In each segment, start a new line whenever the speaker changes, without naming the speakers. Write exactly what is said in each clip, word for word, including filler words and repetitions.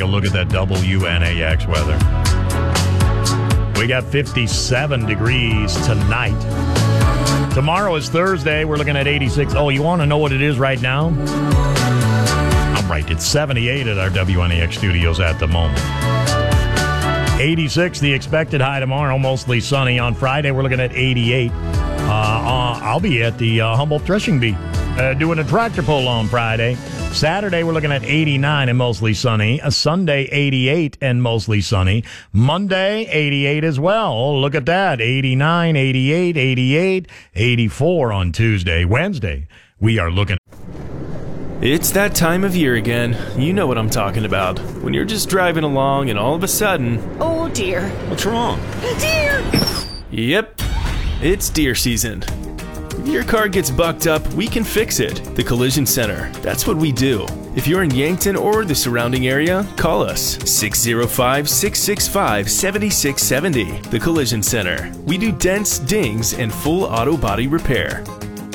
take a look at that W N A X weather. We got fifty-seven degrees tonight. Tomorrow is Thursday. We're looking at eighty-six. Oh, you want to know what it is right now? I'm right. It's seventy-eight at our W N A X studios at the moment. eighty-six, the expected high tomorrow, mostly sunny. On Friday, we're looking at eighty-eight. Uh, uh, I'll be at the uh, Humboldt Threshing Bee uh, doing a tractor pull on Friday. Saturday, we're looking at eighty-nine and mostly sunny. A Sunday, eighty-eight and mostly sunny. Monday, eighty-eight as well. Oh, look at that. eighty-nine, eighty-eight, eighty-eight, eighty-four on Tuesday. Wednesday, we are looking.
It's that time of year again. You know what I'm talking about. When you're just driving along and all of a sudden...
Oh, dear.
What's wrong?
Deer!
Yep, it's deer season. If your car gets bucked up, we can fix it. The Collision Center. That's what we do. If you're in Yankton or the surrounding area, call us. six oh five, six six five, seven six seven oh. The Collision Center. We do dents, dings, and full auto body repair.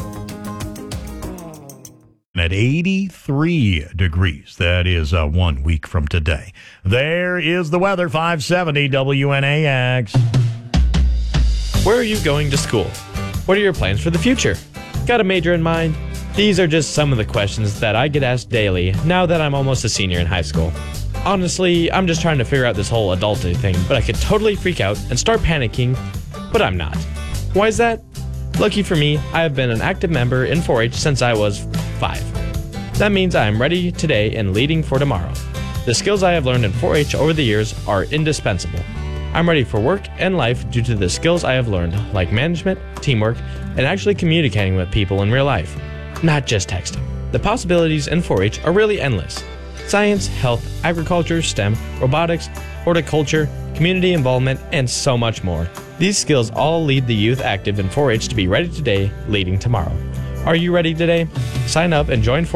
At eighty-three degrees. That is uh, one week from today. There is the weather, five seventy W N A X.
Where are you going to school? What are your plans for the future? Got a major in mind? These are just some of the questions that I get asked daily now that I'm almost a senior in high school. Honestly, I'm just trying to figure out this whole adulting thing, but I could totally freak out and start panicking, but I'm not. Why is that? Lucky for me, I have been an active member in four H since I was five. That means I am ready today and leading for tomorrow. The skills I have learned in four H over the years are indispensable. I'm ready for work and life due to the skills I have learned, like management, teamwork, and actually communicating with people in real life, not just texting. The possibilities in four H are really endless. Science, health, agriculture, STEM, robotics, horticulture, community involvement, and so much more. These skills all lead the youth active in four H to be ready today, leading tomorrow. Are you ready today? Sign up and join four H